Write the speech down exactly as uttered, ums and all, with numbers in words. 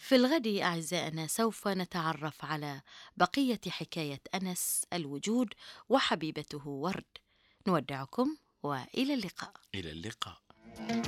في الغد أعزائنا سوف نتعرف على بقية حكاية أنس الوجود وحبيبته ورد. نودعكم وإلى اللقاء. إلى اللقاء.